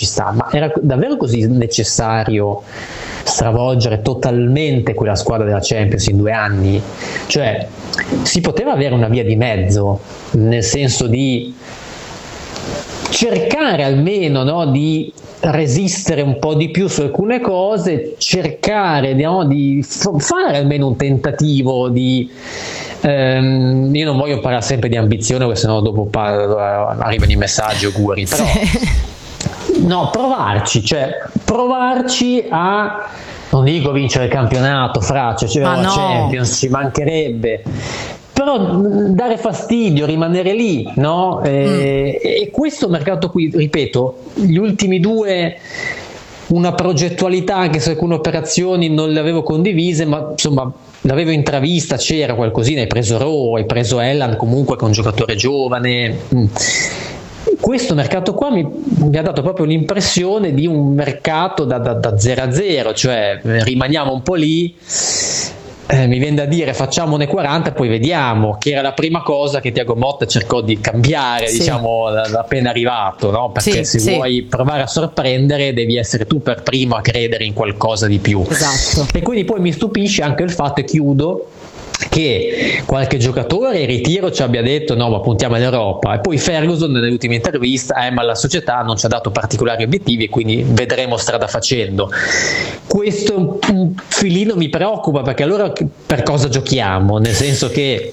sta, ma era davvero così necessario stravolgere totalmente quella squadra della Champions in 2 anni? Cioè, si poteva avere una via di mezzo, nel senso di cercare almeno, no, di resistere un po' di più su alcune cose, cercare, no, di fare almeno un tentativo di io non voglio parlare sempre di ambizione, perché sennò dopo arrivano i messaggi auguri, però no, provarci a, non dico vincere il campionato, cioè la Champions, ci mancherebbe, però dare fastidio, rimanere lì, no? E questo mercato qui, ripeto, gli ultimi 2, una progettualità, anche se alcune operazioni non le avevo condivise, ma insomma l'avevo intravista, c'era qualcosina, hai preso Rowe, hai preso Elland, comunque che è un giocatore giovane. Questo mercato qua mi ha dato proprio l'impressione di un mercato da 0 a 0, cioè rimaniamo un po' lì, mi viene da dire facciamone 40 e poi vediamo, che era la prima cosa che Thiago Motta cercò di cambiare, diciamo, appena arrivato, no? Perché se vuoi provare a sorprendere devi essere tu per primo a credere in qualcosa di più. Esatto. E quindi poi mi stupisce anche il fatto, e chiudo, che qualche giocatore in ritiro ci abbia detto no, ma puntiamo all'Europa, e poi Ferguson nell'ultima intervista ma la società non ci ha dato particolari obiettivi e quindi vedremo strada facendo. Questo un filino mi preoccupa, perché allora per cosa giochiamo? Nel senso che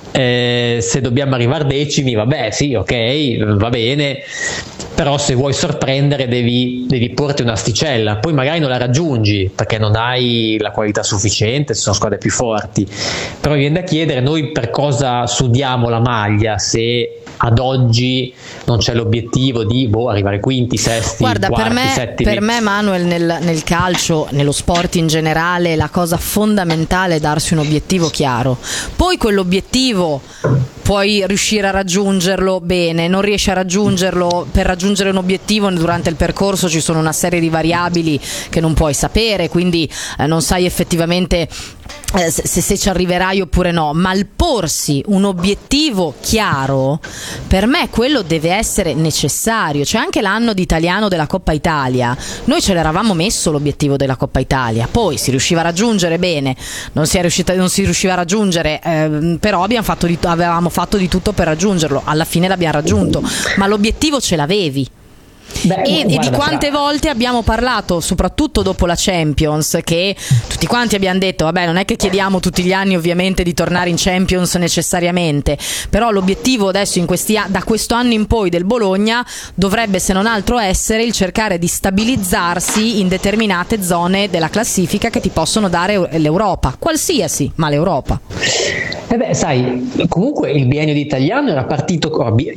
se dobbiamo arrivare decimi, vabbè, sì, ok, va bene, però se vuoi sorprendere devi porti un'asticella, poi magari non la raggiungi perché non hai la qualità sufficiente, ci sono squadre più forti, però mi viene da chiedere noi per cosa sudiamo la maglia se ad oggi non c'è l'obiettivo di arrivare quinti, sesti, guarda, quarti, settimi. Per me Manuel, nel calcio, nello sport in generale, la cosa fondamentale è darsi un obiettivo chiaro. Poi quell'obiettivo puoi riuscire a raggiungerlo, bene, non riesci a raggiungerlo, per raggiungere un obiettivo durante il percorso ci sono una serie di variabili che non puoi sapere, quindi non sai effettivamente se ci arriverai oppure no, ma il porsi un obiettivo chiaro, per me quello deve essere necessario. Cioè anche l'anno di italiano della Coppa Italia noi ce l'eravamo messo l'obiettivo della Coppa Italia, poi si riusciva a raggiungere, bene, non si riusciva a raggiungere, però avevamo fatto di tutto per raggiungerlo, alla fine l'abbiamo raggiunto, ma l'obiettivo ce l'avevi. E di quante volte abbiamo parlato, soprattutto dopo la Champions, che tutti quanti abbiamo detto vabbè, non è che chiediamo tutti gli anni ovviamente di tornare in Champions necessariamente, però l'obiettivo adesso da questo anno in poi del Bologna dovrebbe, se non altro, essere il cercare di stabilizzarsi in determinate zone della classifica che ti possono dare l'Europa, qualsiasi, ma l'Europa. Sai, comunque il biennio di Italiano era partito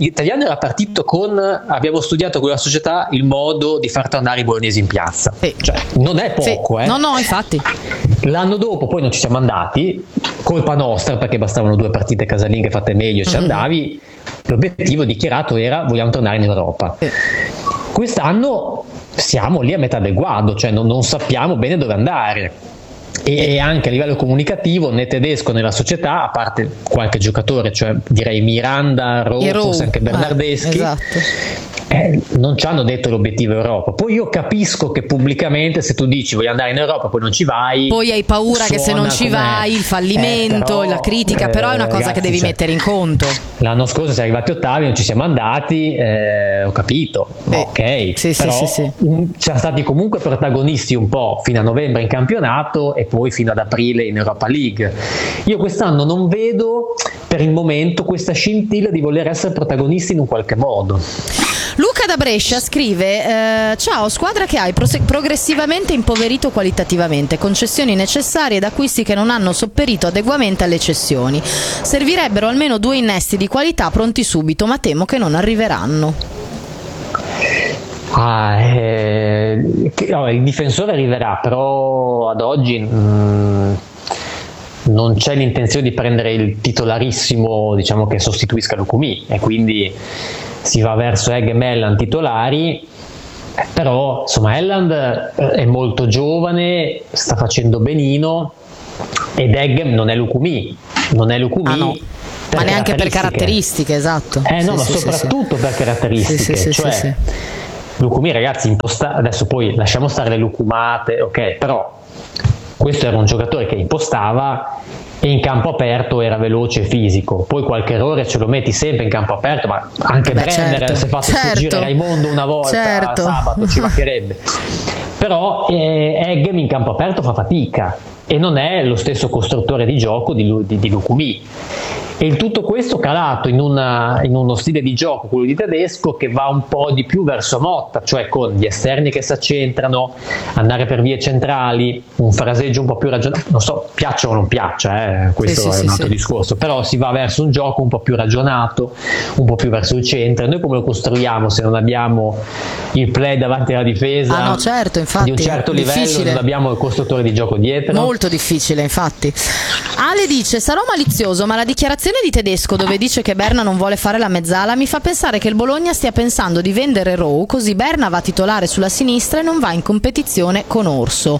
con abbiamo studiato con la società il modo di far tornare i bolognesi in piazza, cioè non è poco, no, infatti l'anno dopo poi non ci siamo andati, colpa nostra, perché bastavano 2 partite casalinghe fatte meglio, ci andavi, l'obiettivo dichiarato era vogliamo tornare in Europa. Quest'anno siamo lì a metà del guado, cioè non sappiamo bene dove andare. E anche a livello comunicativo né Tedesco né la società, a parte qualche giocatore, cioè direi Miranda, Rowe, forse anche Bernardeschi, esatto. Non ci hanno detto l'obiettivo Europa. Poi io capisco che pubblicamente se tu dici voglio andare in Europa poi non ci vai, poi hai paura che se non ci vai il fallimento, la critica, però è una cosa che devi mettere in conto. L'anno scorso siamo arrivati ottavi, non ci siamo andati, ho capito, ok, però siamo stati comunque protagonisti un po' fino a novembre in campionato e poi fino ad aprile in Europa League. Io quest'anno non vedo per il momento questa scintilla di voler essere protagonisti in un qualche modo. Luca da Brescia scrive ciao, squadra che hai progressivamente impoverito qualitativamente, concessioni necessarie ed acquisti che non hanno sopperito adeguamente alle cessioni. Servirebbero almeno 2 innesti di qualità pronti subito, ma temo che non arriveranno. Il difensore arriverà, però ad oggi non c'è l'intenzione di prendere il titolarissimo, diciamo, che sostituisca Lukumi, e quindi si va verso Eggem e Elland titolari, però insomma Elland è molto giovane, sta facendo benino, ed Eggem non è Lukumi, no. Ma neanche per caratteristiche, esatto. Ma soprattutto per caratteristiche, Lucumí, ragazzi, adesso poi lasciamo stare le lucumate, ok, però questo era un giocatore che impostava e in campo aperto era veloce e fisico. Poi qualche errore ce lo metti sempre in campo aperto, ma anche Brenner si è fatto sfuggire Raimondo una volta sabato, ci mancherebbe. Però Eggem in campo aperto fa fatica e non è lo stesso costruttore di gioco di Lucumí. E il tutto questo calato in uno stile di gioco, quello di Tedesco, che va un po' di più verso Motta, cioè con gli esterni che si accentrano, andare per vie centrali, un fraseggio un po' più ragionato, non so, piaccia o non piaccia, questo è un altro discorso, però si va verso un gioco un po' più ragionato, un po' più verso il centro. E noi come lo costruiamo se non abbiamo il play davanti alla difesa infatti, di un certo livello, non abbiamo il costruttore di gioco dietro? Molto difficile, infatti. Ale dice: sarò malizioso, ma la dichiarazione di Tedesco dove dice che Berna non vuole fare la mezzala mi fa pensare che il Bologna stia pensando di vendere Rowe, così Berna va titolare sulla sinistra e non va in competizione con Orso.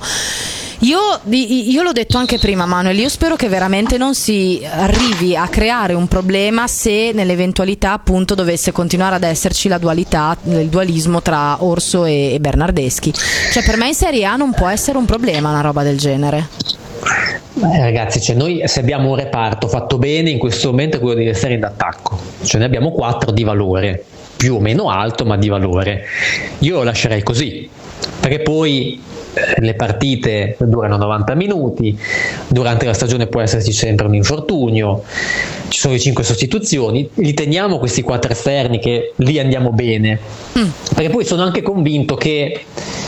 Io l'ho detto anche prima, Manuel, io spero che veramente non si arrivi a creare un problema se nell'eventualità appunto dovesse continuare ad esserci la dualità, il dualismo tra Orso e Bernardeschi. Cioè, per me in Serie A non può essere un problema una roba del genere. Ragazzi, cioè noi se abbiamo un reparto fatto bene in questo momento è quello degli esterni d'attacco, cioè ne abbiamo 4 di valore, più o meno alto ma di valore. Io lo lascerei così, perché poi le partite durano 90 minuti, durante la stagione può esserci sempre un infortunio, ci sono le 5 sostituzioni, li teniamo questi 4 esterni che lì andiamo bene, perché poi sono anche convinto che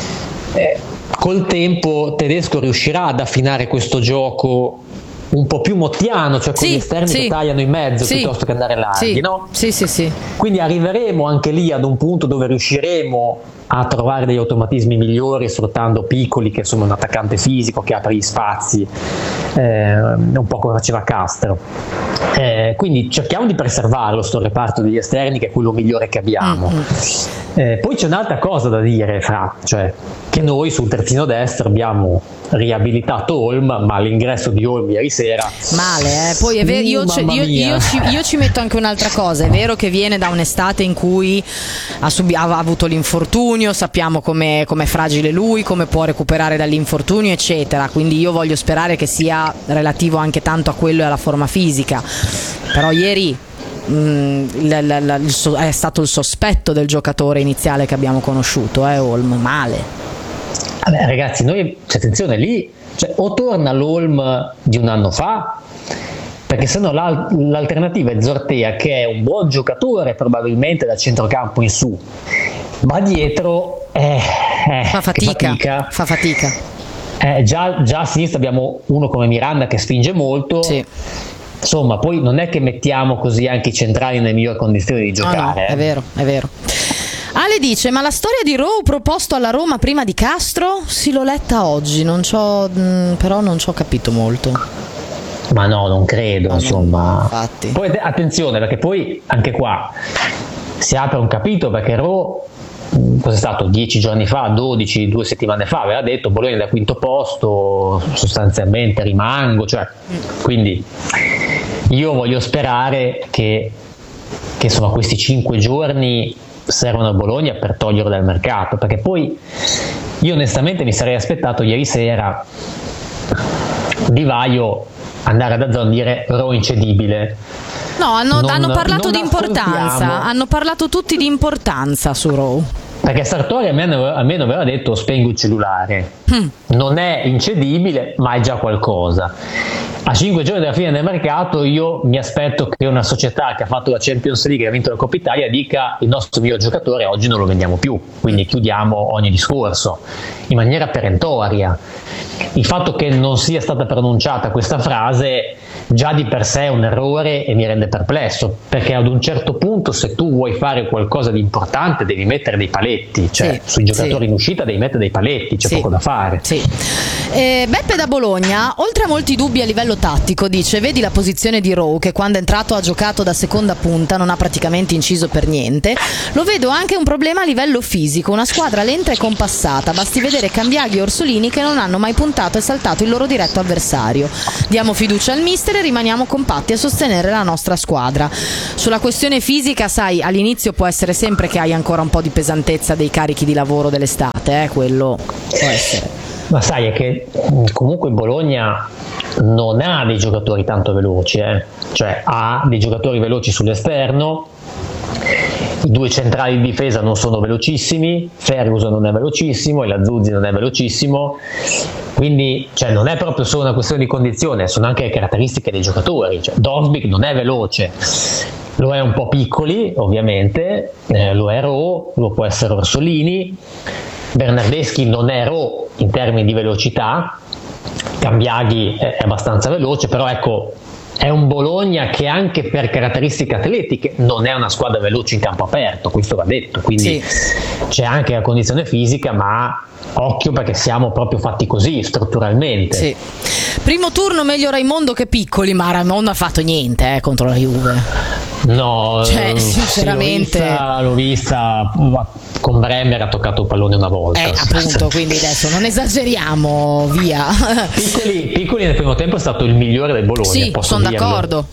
col tempo Tedesco riuscirà ad affinare questo gioco un po' più mottiano, cioè con gli esterni che tagliano in mezzo piuttosto che andare larghi, no? Sì. Quindi arriveremo anche lì ad un punto dove riusciremo a trovare degli automatismi migliori sfruttando Piccoli, che sono un attaccante fisico che apre gli spazi, un po' come faceva Castro. Quindi cerchiamo di preservarlo sto reparto degli esterni, che è quello migliore che abbiamo. Poi c'è un'altra cosa da dire, cioè che noi sul terzino destro abbiamo riabilitato Holm, ma l'ingresso di Holm ieri sera male, poi è vero, io ci metto anche un'altra cosa. È vero che viene da un'estate in cui ha avuto l'infortunio, sappiamo com'è fragile lui, come può recuperare dall'infortunio eccetera, quindi io voglio sperare che sia relativo anche tanto a quello e alla forma fisica. Però ieri è stato il sospetto del giocatore iniziale che abbiamo conosciuto, Holm, male. Vabbè, ragazzi, noi attenzione lì, cioè, o torna l'Holm di un anno fa, perché sennò l'alternativa è Zortea, che è un buon giocatore probabilmente da centrocampo in su, ma dietro fa fatica. Già a sinistra abbiamo uno come Miranda che spinge molto. Sì. Insomma, poi non è che mettiamo così anche i centrali nelle migliori condizioni di giocare. No, è vero. Ale dice: ma la storia di Rowe proposto alla Roma prima di Castro? Sì, l'ho letta oggi, però non ci ho capito molto. Ma no, non credo, insomma. Infatti. Poi attenzione, perché poi anche qua si apre un capitolo, perché Rowe, cos'è stato, 10 giorni fa, 12, 2 settimane fa, aveva detto Bologna da quinto posto, sostanzialmente rimango, cioè, quindi io voglio sperare che insomma questi 5 giorni servono a Bologna per toglierlo dal mercato, perché poi io onestamente mi sarei aspettato ieri sera Di Vaio andare ad DAZN a dire Rowe incedibile. No, hanno parlato di importanza, hanno parlato tutti di importanza su Rowe. Perché Sartori almeno aveva detto spengo il cellulare, non è incedibile ma è già qualcosa. A 5 giorni dalla fine del mercato io mi aspetto che una società che ha fatto la Champions League e ha vinto la Coppa Italia dica il nostro miglior giocatore oggi non lo vendiamo più, quindi chiudiamo ogni discorso in maniera perentoria. Il fatto che non sia stata pronunciata questa frase già di per sé è un errore e mi rende perplesso, perché ad un certo punto se tu vuoi fare qualcosa di importante devi mettere dei paletti, cioè sui giocatori in uscita devi mettere dei paletti, c'è poco da fare. Beppe da Bologna: oltre a molti dubbi a livello livello tattico dice: vedi la posizione di Rowe, che quando è entrato ha giocato da seconda punta, non ha praticamente inciso per niente. Lo vedo anche un problema a livello fisico, una squadra lenta e compassata, basti vedere Cambiaghi e Orsolini che non hanno mai puntato e saltato il loro diretto avversario. Diamo fiducia al mister e rimaniamo compatti a sostenere la nostra squadra. Sulla questione fisica, sai, all'inizio può essere sempre che hai ancora un po' di pesantezza dei carichi di lavoro dell'estate, quello può essere. Ma sai, è che comunque Bologna non ha dei giocatori tanto veloci, cioè ha dei giocatori veloci sull'esterno, i due centrali di difesa non sono velocissimi, Ferguson non è velocissimo e Lazuzzi non è velocissimo, quindi cioè, non è proprio solo una questione di condizione, sono anche le caratteristiche dei giocatori, cioè, Dorsbeek non è veloce, lo è un po' Piccoli ovviamente, lo è Rowe, lo può essere Orsolini, Bernardeschi non è Rowe in termini di velocità, Cambiaghi è abbastanza veloce, però ecco, è un Bologna che anche per caratteristiche atletiche non è una squadra veloce in campo aperto, questo va detto, quindi c'è anche la condizione fisica, ma occhio perché siamo proprio fatti così strutturalmente. Sì. Primo turno meglio Raimondo che Piccoli, ma Raimondo ha fatto niente contro la Juve. No, cioè, sinceramente l'ho vista con Bremer, ha toccato il pallone una volta. Appunto, quindi adesso non esageriamo, via. Piccoli nel primo tempo è stato il migliore del Bologna. Sì, sono d'accordo.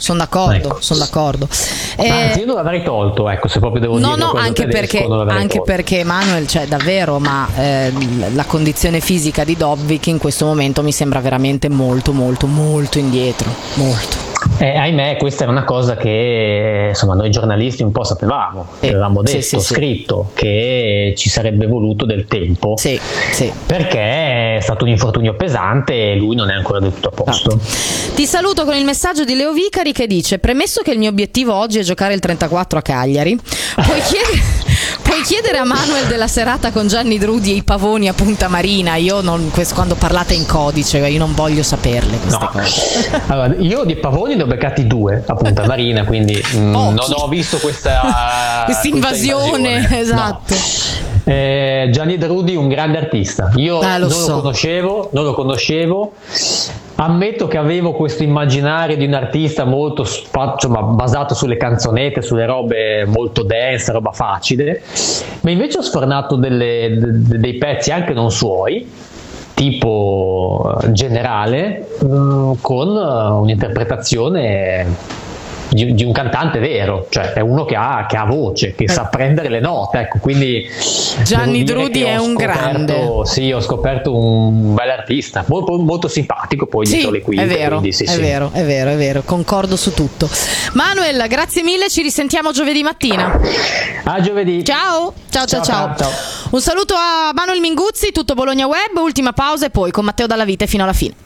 Anzi, io non l'avrei tolto, ecco, se proprio devo dire. No, anche perché Manuel, cioè davvero, ma la condizione fisica di Dobbik in questo momento mi sembra veramente molto indietro, molto. Ahimè, questa era una cosa che insomma noi giornalisti un po' sapevamo, avevamo detto, scritto, che ci sarebbe voluto del tempo, perché è stato un infortunio pesante e lui non è ancora del tutto a posto. Ti saluto con il messaggio di Leo Vicari che dice: premesso che il mio obiettivo oggi è giocare il 34 a Cagliari, puoi chiedere a Manuel della serata con Gianni Drudi e i pavoni a Punta Marina. Quando parlate in codice io non voglio saperle queste cose. Allora, io di pavoni ne ho beccati 2 a Punta Marina, quindi non ho visto questa invasione. Esatto. No. Gianni Drudi, un grande artista, io non lo conoscevo. Ammetto che avevo questo immaginario di un artista molto basato sulle canzonette, sulle robe molto dance, roba facile, ma invece ho sfornato dei pezzi anche non suoi, tipo Generale, con un'interpretazione di un cantante vero, cioè è uno che ha voce, che sa prendere le note, ecco, quindi Gianni Drudi è un grande. Sì, ho scoperto un bel artista, molto, molto simpatico, poi dietro le quinte. È vero, concordo su tutto. Manuel, grazie mille, ci risentiamo giovedì mattina. A giovedì. Ciao. Un saluto a Manuel Minguzzi, tutto Bologna Web, ultima pausa e poi con Matteo Dalla Vite fino alla fine.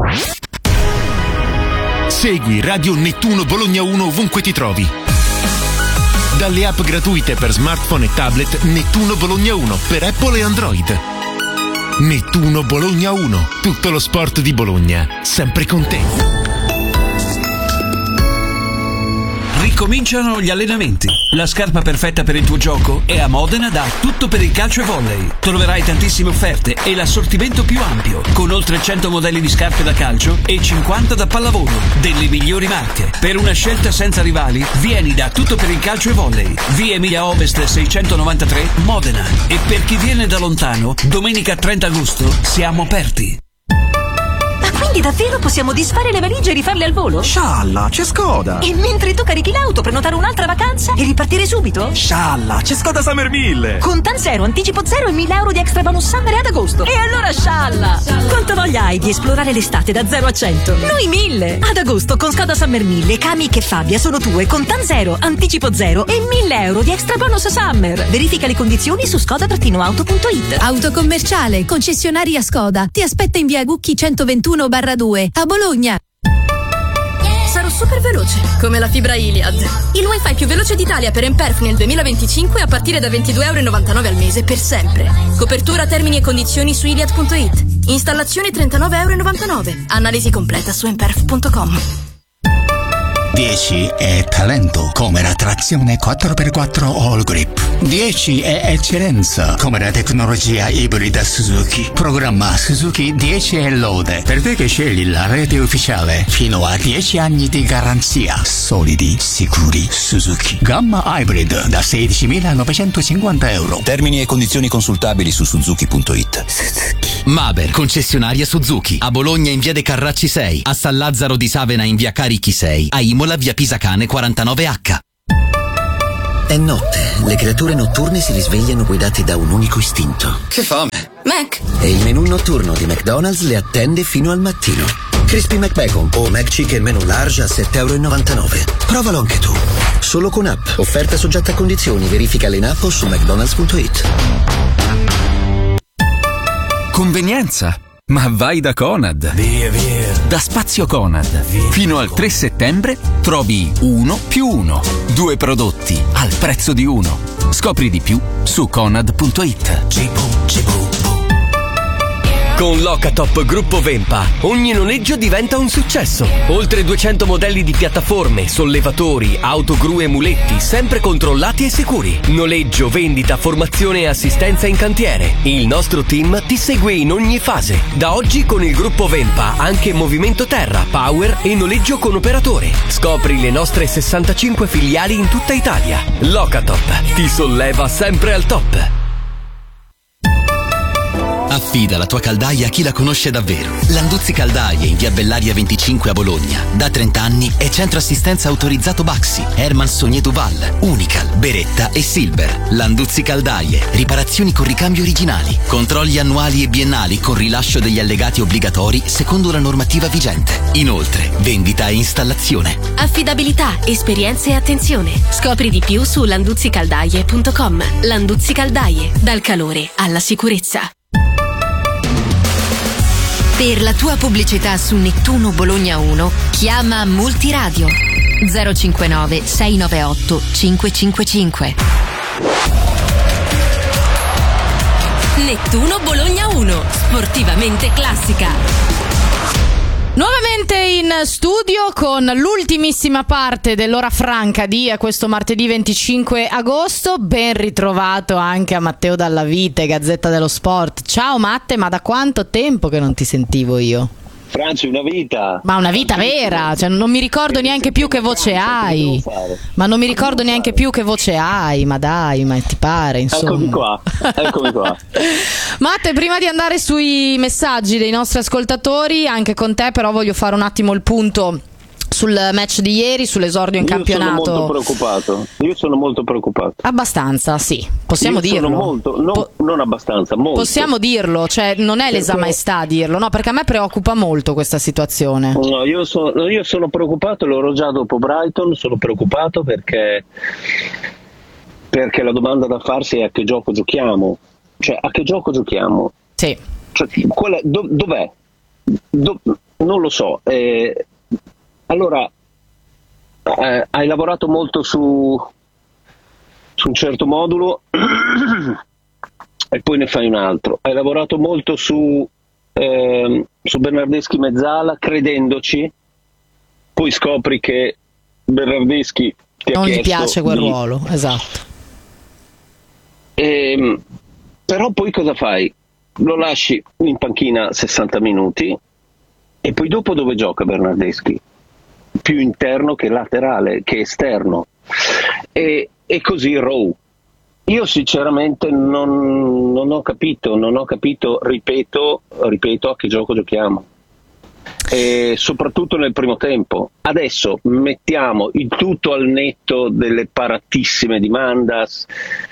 Segui Radio Nettuno Bologna 1 ovunque ti trovi. Dalle app gratuite per smartphone e tablet Nettuno Bologna 1 per Apple e Android. Nettuno Bologna 1, tutto lo sport di Bologna, sempre con te. Ricominciano gli allenamenti. La scarpa perfetta per il tuo gioco è a Modena da Tutto per il calcio e volley. Troverai tantissime offerte e l'assortimento più ampio, con oltre 100 modelli di scarpe da calcio e 50 da pallavolo, delle migliori marche. Per una scelta senza rivali, vieni da Tutto per il calcio e volley, via Emilia Ovest 693, Modena. E per chi viene da lontano, domenica 30 agosto siamo aperti. Quindi davvero possiamo disfare le valigie e rifarle al volo? Scialla, c'è Skoda! E mentre tu carichi l'auto, prenotare un'altra vacanza e ripartire subito? Scialla, c'è Skoda Summer 1000! Con TAN 0, anticipo 0 e 1000 euro di extra bonus summer ad agosto. E allora scialla! Quanta voglia hai di esplorare l'estate da 0 a 100? Noi 1000! Ad agosto con Skoda Summer 1000, Kamiq e Fabia sono tue con TAN 0, anticipo 0 e 1000 euro di extra bonus summer. Verifica le condizioni su skoda-auto.it. Autocommerciale, concessionaria Skoda. Ti aspetta in via Gucchi 121/2 a Bologna. Sarò super veloce, come la fibra Iliad. Il wifi più veloce d'Italia per Emperf nel 2025 a partire da €22,99 al mese per sempre. Copertura, termini e condizioni su iliad.it. Installazione €39,99. Analisi completa su emperf.com. 10 è talento, come la trazione 4x4 All Grip. 10 è eccellenza, come la tecnologia ibrida Suzuki. Programma Suzuki 10 è lode, per te che scegli la rete ufficiale. Fino a 10 anni di garanzia. Solidi, sicuri, Suzuki. Gamma Hybrid da 16.950 euro. Termini e condizioni consultabili su suzuki.it. Maber, concessionaria Suzuki. A Bologna in via De Carracci 6, a San Lazzaro di Savena in via Carichi 6, a Imola via Pisacane 49H. È notte, le creature notturne si risvegliano guidate da un unico istinto. Che fame! Mac! E il menù notturno di McDonald's le attende fino al mattino. Crispy McBacon o McChicken menù large a €7,99. Provalo anche tu. Solo con app. Offerta soggetta a condizioni. Verificale in app o su mcdonalds.it. Convenienza. Ma vai da Conad. Via, via. Da Spazio Conad. Fino al 3 settembre trovi 1+1. 2 prodotti al prezzo di uno. Scopri di più su conad.it. Con Locatop Gruppo Vempa, ogni noleggio diventa un successo. Oltre 200 modelli di piattaforme, sollevatori, autogru e muletti, sempre controllati e sicuri. Noleggio, vendita, formazione e assistenza in cantiere. Il nostro team ti segue in ogni fase. Da oggi con il Gruppo Vempa anche movimento terra, power e noleggio con operatore. Scopri le nostre 65 filiali in tutta Italia. Locatop ti solleva sempre al top. Affida la tua caldaia a chi la conosce davvero. Landuzzi Caldaie in via Bellaria 25 a Bologna. Da 30 anni è centro assistenza autorizzato Baxi, Herman Sogné Duval, Unical, Beretta e Silver. Landuzzi Caldaie, riparazioni con ricambi originali, controlli annuali e biennali con rilascio degli allegati obbligatori secondo la normativa vigente. Inoltre, vendita e installazione. Affidabilità, esperienza e attenzione. Scopri di più su landuzzicaldaie.com. Landuzzi Caldaie, dal calore alla sicurezza. Per la tua pubblicità su Nettuno Bologna 1, chiama Multiradio 059 698 555. Nettuno Bologna 1, sportivamente classica. Nuovamente in studio con l'ultimissima parte dell'ora franca di questo martedì 25 agosto. Ben ritrovato anche a Matteo Dalla Vite, Gazzetta dello Sport. Ciao Matte, ma da quanto tempo che non ti sentivo io? Franci, una vita. Ma una vita vera, cioè non mi ricordo neanche più che voce hai. Ma non mi ricordo neanche più che voce hai, ma dai, ma ti pare, insomma. Eccomi qua. Matte, prima di andare sui messaggi dei nostri ascoltatori, anche con te però voglio fare un attimo il punto sul match di ieri, sull'esordio in campionato. Io sono molto preoccupato. Abbastanza, sì, possiamo dirlo. Non abbastanza, molto. Possiamo dirlo, cioè non è lesa maestà dirlo, no, perché a me preoccupa molto questa situazione. No, io sono preoccupato, l'ho già dopo Brighton, sono preoccupato perché la domanda da farsi è a che gioco giochiamo? Cioè, a che gioco giochiamo? Sì. Cioè, dov'è? Non lo so. Allora, hai lavorato molto su un certo modulo e poi ne fai un altro. Hai lavorato molto su Bernardeschi Mezzala, credendoci, poi scopri che Bernardeschi non gli piace quel ruolo, esatto. Però poi cosa fai? Lo lasci in panchina 60 minuti e poi dopo dove gioca Bernardeschi? Più interno che laterale, che esterno, e così Rowe. Io sinceramente non ho capito, ripeto, a che gioco giochiamo, e soprattutto nel primo tempo. Adesso mettiamo il tutto al netto delle paratissime di Mandas,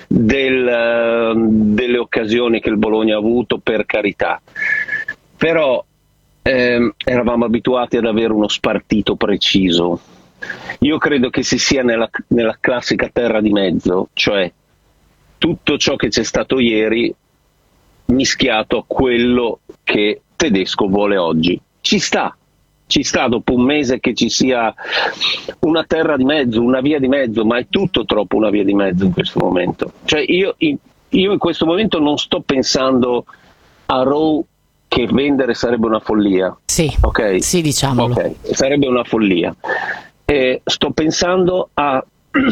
delle occasioni che il Bologna ha avuto, per carità, però eravamo abituati ad avere uno spartito preciso. Io credo che si sia nella classica terra di mezzo, cioè tutto ciò che c'è stato ieri mischiato a quello che Tedesco vuole oggi. Ci sta dopo un mese che ci sia una terra di mezzo, una via di mezzo, ma è tutto troppo una via di mezzo in questo momento. Cioè io in questo momento non sto pensando a Rowe, che vendere sarebbe una follia. Sì, okay? Sì, diciamolo. Okay. Sarebbe una follia. sto pensando a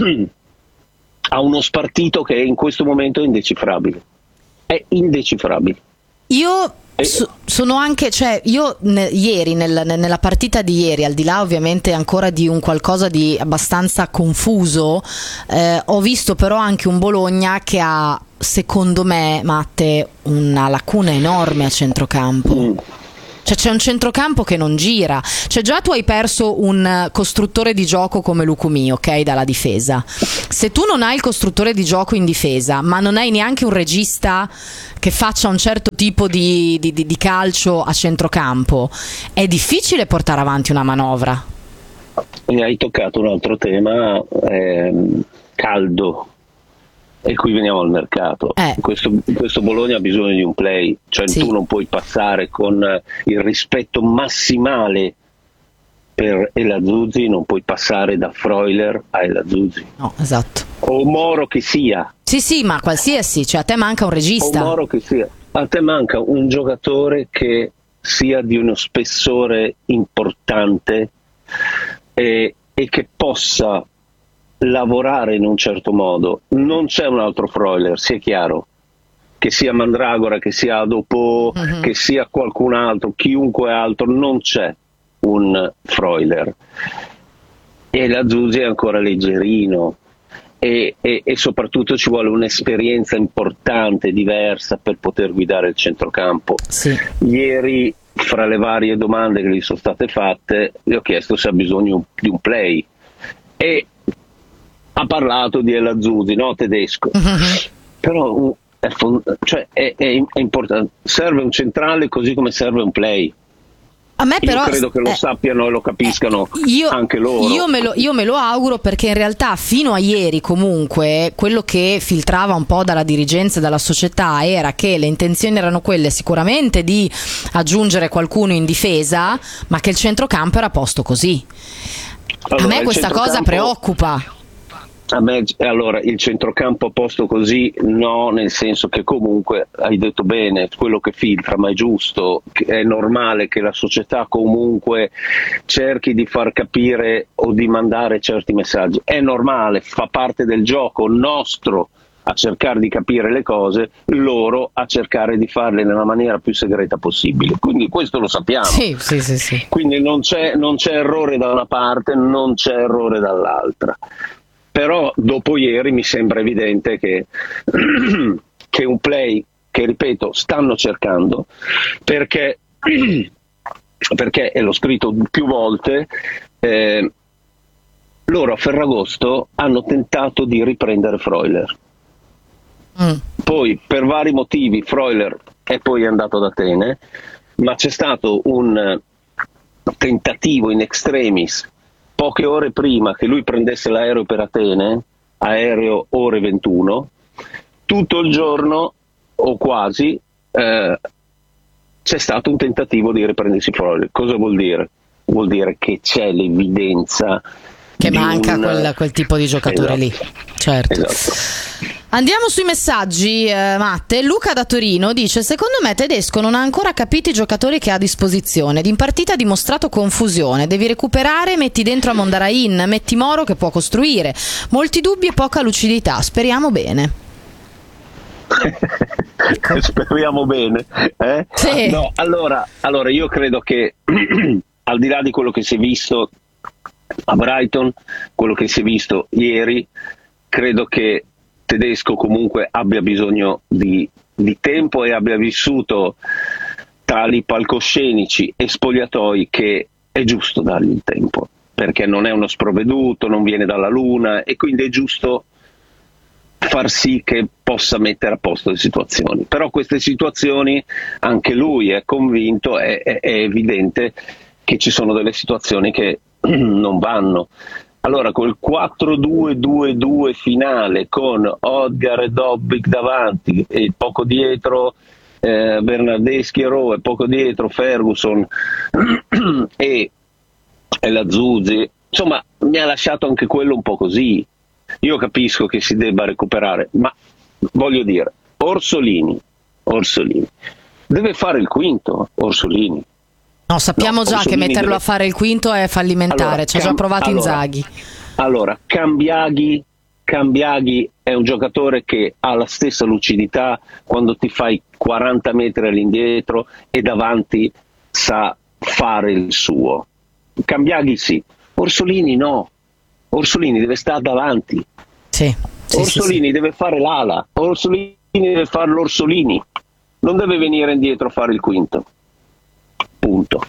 uno spartito che in questo momento è indecifrabile. È indecifrabile. Io sono anche, cioè io ieri nella partita di ieri, al di là ovviamente ancora di un qualcosa di abbastanza confuso, ho visto però anche un Bologna che ha, secondo me, Matte, una lacuna enorme a centrocampo. Cioè c'è un centrocampo che non gira, cioè già tu hai perso un costruttore di gioco come Lucumí, ok, dalla difesa. Se tu non hai il costruttore di gioco in difesa, ma non hai neanche un regista che faccia un certo tipo di calcio a centrocampo, è difficile portare avanti una manovra. E hai toccato un altro tema caldo. E qui veniamo al mercato. Questo Bologna ha bisogno di un play, cioè tu non puoi passare con il rispetto massimale per El Azzurri, non puoi passare da Freuler a El Azzurri. No, esatto. O Moro che sia. Sì, ma qualsiasi, cioè a te manca un regista. O Moro che sia. A te manca un giocatore che sia di uno spessore importante e che possa lavorare in un certo modo. Non c'è un altro Freuler, sia chiaro, che sia Mandragora, che sia Adopo, che sia qualcun altro, chiunque altro, non c'è un Freuler. E l'Azzurri è ancora leggerino e soprattutto ci vuole un'esperienza importante, diversa, per poter guidare il centrocampo. Ieri, fra le varie domande che gli sono state fatte, gli ho chiesto se ha bisogno di un play e ha parlato di El Azzurri, no, tedesco. Però è importante, serve un centrale così come serve un play. A me però, io credo che lo sappiano e lo capiscano anche loro. Io me lo auguro, perché in realtà fino a ieri comunque quello che filtrava un po' dalla dirigenza e dalla società era che le intenzioni erano quelle sicuramente di aggiungere qualcuno in difesa, ma che il centrocampo era posto così. Allora, a me questa cosa preoccupa. A me, allora, il centrocampo a posto così no, nel senso che comunque hai detto bene, quello che filtra, ma è giusto, è normale che la società comunque cerchi di far capire o di mandare certi messaggi, è normale, fa parte del gioco nostro a cercare di capire le cose, loro a cercare di farle nella maniera più segreta possibile, quindi questo lo sappiamo. Sì. Quindi non c'è errore da una parte, non c'è errore dall'altra. Però dopo ieri mi sembra evidente che un play che, ripeto, stanno cercando, perché e l'ho scritto più volte, loro a Ferragosto hanno tentato di riprendere Freuler. Poi per vari motivi Freuler è poi andato ad Atene, ma c'è stato un tentativo in extremis poche ore prima che lui prendesse l'aereo per Atene, aereo ore 21, tutto il giorno o quasi c'è stato un tentativo di riprendersi Freuler. Cosa vuol dire? Vuol dire che c'è l'evidenza che manca quel tipo di giocatore lì. Certo. Esatto. Andiamo sui messaggi, Matte. Luca da Torino dice: secondo me Tedesco non ha ancora capito i giocatori che ha a disposizione. In partita ha dimostrato confusione. Devi recuperare, metti dentro a Mondarain, metti Moro che può costruire. Molti dubbi e poca lucidità. Speriamo bene. Speriamo bene. Sì. No, allora io credo che al di là di quello che si è visto a Brighton, quello che si è visto ieri, credo che Tedesco comunque abbia bisogno di tempo e abbia vissuto tali palcoscenici e spogliatoi che è giusto dargli il tempo, perché non è uno sprovveduto, non viene dalla luna, e quindi è giusto far sì che possa mettere a posto le situazioni. Però queste situazioni, anche lui è convinto, è evidente che ci sono delle situazioni che non vanno. Allora col 4-2-2-2 finale con Odgar e Dobbik davanti e poco dietro Bernardeschi e Rowe, e poco dietro Ferguson e l'Azzurri, insomma mi ha lasciato anche quello un po' così. Io capisco che si debba recuperare, ma voglio dire, Orsolini deve fare il quinto. Orsolini No, sappiamo già che metterlo a fare il quinto è fallimentare, Allora, ci ha già provato Inzaghi. Allora, Cambiaghi è un giocatore che ha la stessa lucidità quando ti fai 40 metri all'indietro e davanti sa fare il suo. Cambiaghi sì, Orsolini no, Orsolini deve stare davanti. Orsolini deve fare l'ala, Orsolini deve fare l'Orsolini, non deve venire indietro a fare il quinto. Punto.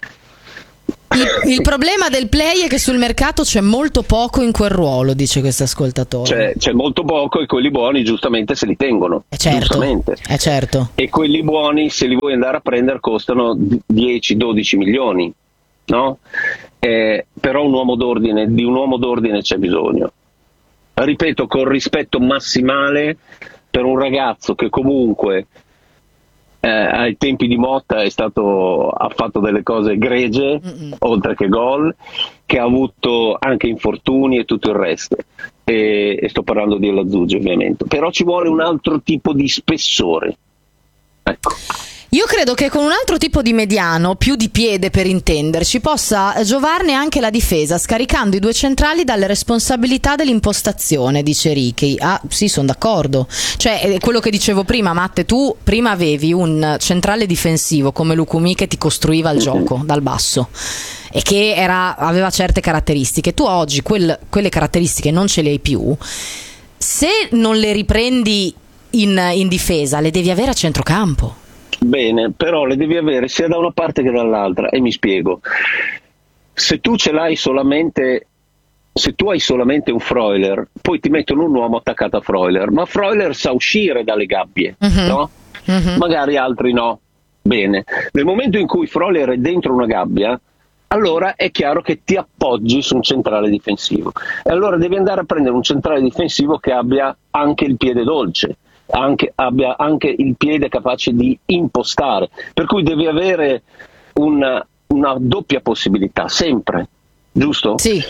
Il problema del play è che sul mercato c'è molto poco in quel ruolo, dice questo ascoltatore. C'è molto poco e quelli buoni giustamente se li tengono. Certo. E quelli buoni, se li vuoi andare a prendere, costano 10-12 milioni, no? Però di un uomo d'ordine c'è bisogno. Ripeto, con rispetto massimale per un ragazzo che comunque ai tempi di Motta ha fatto delle cose egregie, oltre che gol, che ha avuto anche infortuni e tutto il resto, e sto parlando di Lazzuggi ovviamente, però ci vuole un altro tipo di spessore, ecco. Io credo che con un altro tipo di mediano, più di piede per intenderci, possa giovarne anche la difesa, scaricando i due centrali dalle responsabilità dell'impostazione, dice Ricky. Ah sì, sono d'accordo. Cioè, quello che dicevo prima, Matte, tu prima avevi un centrale difensivo come Lukumi che ti costruiva il gioco dal basso e che aveva certe caratteristiche. Tu oggi quelle caratteristiche non ce le hai più. Se non le riprendi in difesa, le devi avere a centrocampo. Bene, però le devi avere sia da una parte che dall'altra, e mi spiego. Se tu hai solamente un Freuler, poi ti mettono un uomo attaccato a Freuler, ma Freuler sa uscire dalle gabbie, no? Magari altri no. Bene, nel momento in cui Freuler è dentro una gabbia, allora è chiaro che ti appoggi su un centrale difensivo, e allora devi andare a prendere un centrale difensivo che abbia anche il piede dolce, abbia anche il piede capace di impostare, per cui devi avere una doppia possibilità sempre, giusto? Sì.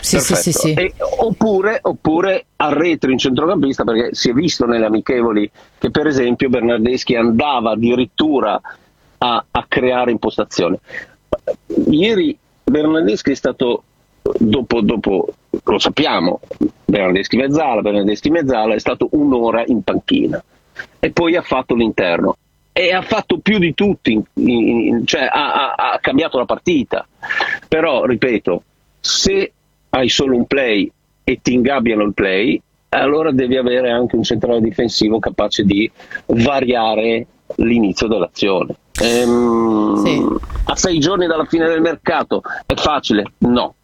Oppure arretri in centrocampista, perché si è visto nelle amichevoli che per esempio Bernardeschi andava addirittura a creare impostazione. Ieri Bernardeschi è stato, dopo lo sappiamo, Bernardeschi mezzala, è stato un'ora in panchina e poi ha fatto l'interno e ha fatto più di tutti, cioè ha cambiato la partita. Però ripeto, se hai solo un play e ti ingabbiano il play, allora devi avere anche un centrale difensivo capace di variare l'inizio dell'azione. A 6 giorni dalla fine del mercato è facile? No.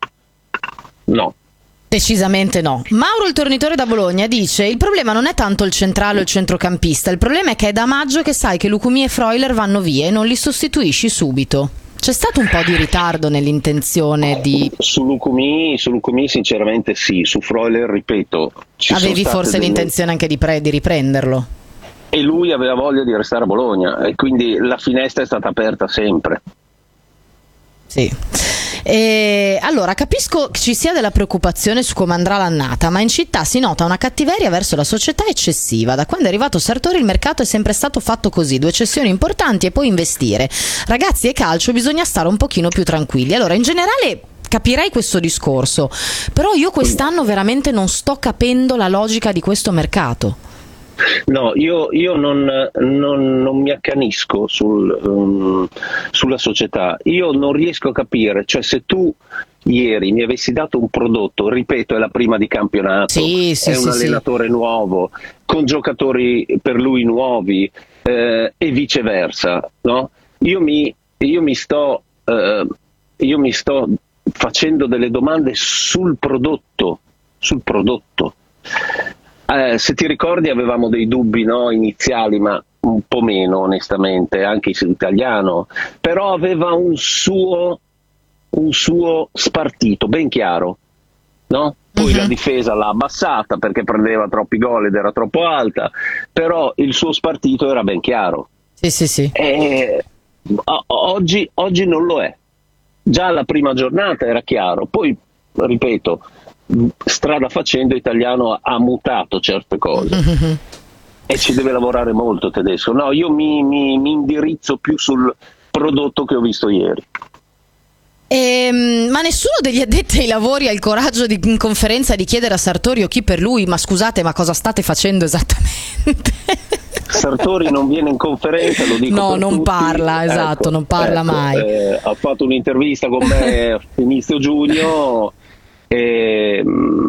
Decisamente no. Mauro, il tornitore da Bologna, dice: il problema non è tanto il centrale o il centrocampista, il problema è che è da maggio che sai che Lukumi e Freuler vanno via e non li sostituisci subito. C'è stato un po' di ritardo nell'intenzione di... Su Lukumi sinceramente sì, su Freuler ripeto... Avevi forse l'intenzione anche di riprenderlo? E lui aveva voglia di restare a Bologna e quindi la finestra è stata aperta sempre. Sì. Allora, capisco che ci sia della preoccupazione su come andrà l'annata, ma in città si nota una cattiveria verso la società eccessiva. Da quando è arrivato Sartori il mercato è sempre stato fatto così: 2 cessioni importanti e poi investire. Ragazzi, e calcio bisogna stare un pochino più tranquilli. Allora, in generale capirei questo discorso, però io quest'anno veramente non sto capendo la logica di questo mercato. No, io non mi accanisco sulla società. Io non riesco a capire, cioè se tu ieri mi avessi dato un prodotto, ripeto, è la prima di campionato, è un allenatore nuovo, con giocatori per lui nuovi e viceversa, no? Io mi sto facendo delle domande sul prodotto. Se ti ricordi avevamo dei dubbi, no, iniziali, ma un po' meno onestamente, anche in italiano, però aveva un suo spartito ben chiaro, no? Poi la difesa l'ha abbassata perché prendeva troppi gol ed era troppo alta, però il suo spartito era ben chiaro. Sì. Oggi non lo è. Già la prima giornata era chiaro, poi ripeto, strada facendo Italiano ha mutato certe cose e ci deve lavorare molto Tedesco. No, io mi indirizzo più sul prodotto che ho visto ieri. Ma nessuno degli addetti ai lavori ha il coraggio in conferenza di chiedere a Sartori o chi per lui: ma scusate, ma cosa state facendo esattamente? Sartori non viene in conferenza, lo dico. No, non tutti. parla, esatto, non parla mai. Ha fatto un'intervista con me a inizio giugno e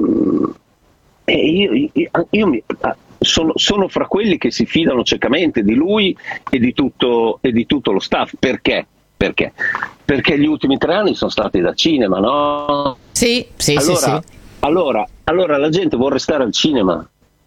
io sono fra quelli che si fidano ciecamente di lui e di tutto lo staff. Perché? Perché gli ultimi 3 anni sono stati da cinema, no? Sì. Allora la gente vuole restare al cinema.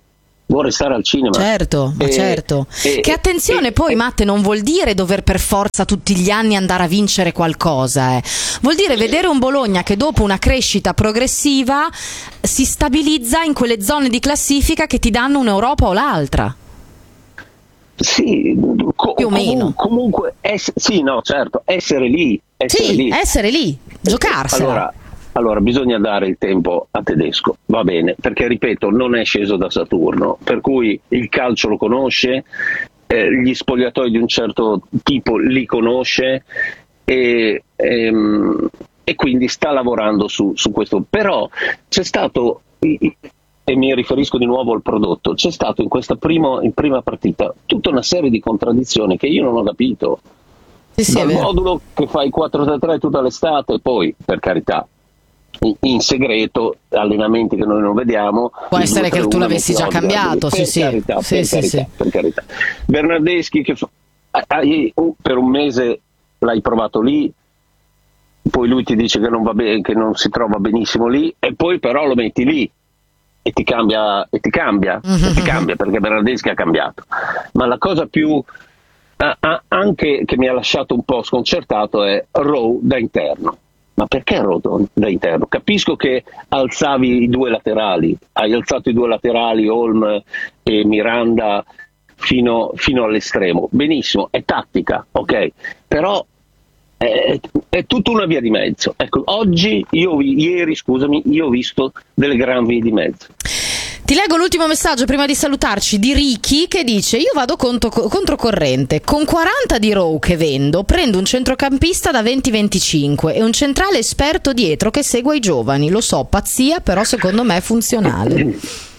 Certo. Che attenzione, poi Matte, non vuol dire dover per forza tutti gli anni andare a vincere qualcosa, vuol dire vedere un Bologna che dopo una crescita progressiva si stabilizza in quelle zone di classifica che ti danno un'Europa o l'altra. Sì, più o meno. Comunque, certo, essere lì, giocarsela. Allora, bisogna dare il tempo a Tedesco, va bene, perché ripeto, non è sceso da Saturno, per cui il calcio lo conosce, gli spogliatoi di un certo tipo li conosce e quindi sta lavorando su questo. Però c'è stato, e mi riferisco di nuovo al prodotto, c'è stato in questa prima partita tutta una serie di contraddizioni che io non ho capito. Dal modulo che fai 4-3-3 tutta l'estate, poi per carità in segreto, allenamenti che noi non vediamo. Può essere che tu l'avessi già cambiato, per carità. Bernardeschi che per un mese l'hai provato lì, poi lui ti dice che non va bene, che non si trova benissimo lì, e poi però lo metti lì e ti cambia perché Bernardeschi ha cambiato. Ma la cosa più anche che mi ha lasciato un po' sconcertato è Rowe da interno. Ma perché Rowe da interno? Capisco che alzavi i 2 laterali, hai alzato i 2 laterali, Holm e Miranda fino all'estremo, benissimo, è tattica, ok, però è tutta una via di mezzo. Ecco, ieri io ho visto delle gran vie di mezzo. Ti leggo l'ultimo messaggio prima di salutarci di Ricky, che dice: io vado controcorrente, con 40 di Rowe che vendo prendo un centrocampista da 20-25 e un centrale esperto dietro che segue i giovani. Lo so, pazzia, però secondo me è funzionale.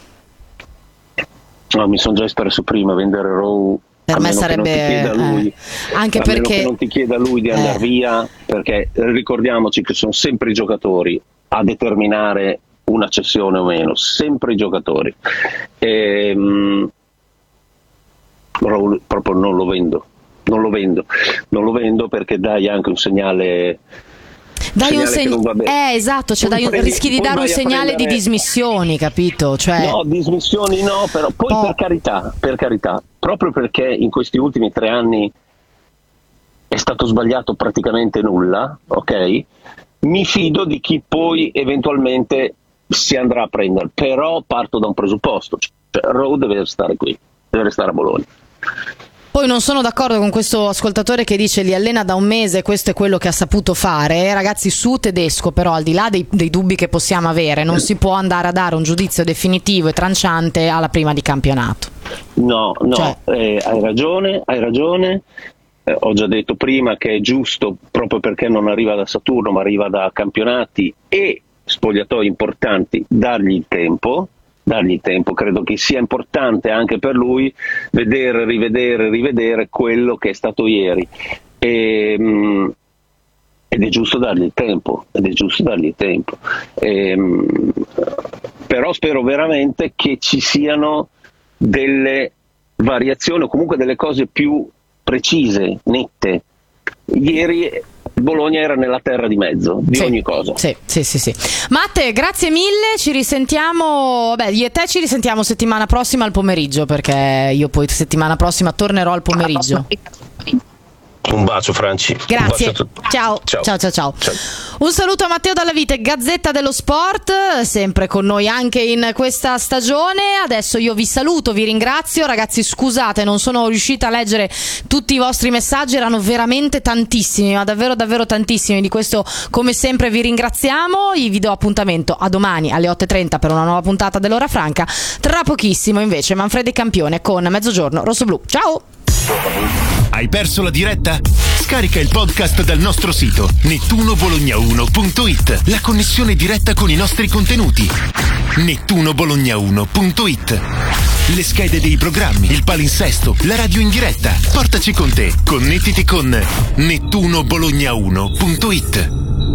No, mi sono già espresso prima, vendere Rowe per me sarebbe anche perché non ti chieda lui di andare via, perché ricordiamoci che sono sempre i giocatori a determinare una cessione o meno, sempre i giocatori. Proprio non lo vendo perché dai anche un segnale. Esatto, cioè rischi di dare un segnale di dismissioni, capito? Cioè... No, dismissioni no, però poi per carità, proprio perché in questi ultimi 3 anni è stato sbagliato praticamente nulla, ok? Mi fido di chi poi eventualmente si andrà a prendere, però parto da un presupposto, cioè Rowe deve stare qui, deve restare a Bologna. Poi non sono d'accordo con questo ascoltatore che dice li allena da un mese, questo è quello che ha saputo fare. Ragazzi, su Tedesco però, al di là dei dubbi che possiamo avere, non si può andare a dare un giudizio definitivo e tranciante alla prima di campionato. No, cioè... hai ragione. Ho già detto prima che è giusto, proprio perché non arriva da Saturno ma arriva da campionati e spogliatoi importanti, dargli il tempo. Credo che sia importante anche per lui rivedere quello che è stato ieri, ed è giusto dargli il tempo, però spero veramente che ci siano delle variazioni o comunque delle cose più precise, nette. Ieri Bologna era nella terra di mezzo di ogni cosa. Sì. Matte, grazie mille, ci risentiamo. Io e te ci risentiamo settimana prossima al pomeriggio, perché io poi settimana prossima tornerò al pomeriggio. Un bacio, Franci. Grazie. Un bacio Ciao. Un saluto a Matteo Dalla Vite, Gazzetta dello Sport, sempre con noi anche in questa stagione. Adesso io vi saluto, vi ringrazio. Ragazzi, scusate, non sono riuscita a leggere tutti i vostri messaggi, erano veramente tantissimi, ma davvero tantissimi. Di questo, come sempre, vi ringraziamo. Vi do appuntamento a domani alle 8:30 per una nuova puntata dell'Ora Franca. Tra pochissimo invece Manfredi Campione con Mezzogiorno Rossoblu. Ciao! Hai perso la diretta? Scarica il podcast dal nostro sito nettunobologna1.it. La connessione diretta con i nostri contenuti. nettunobologna1.it. Le schede dei programmi, il palinsesto, la radio in diretta. Portaci con te. Connettiti con nettunobologna1.it.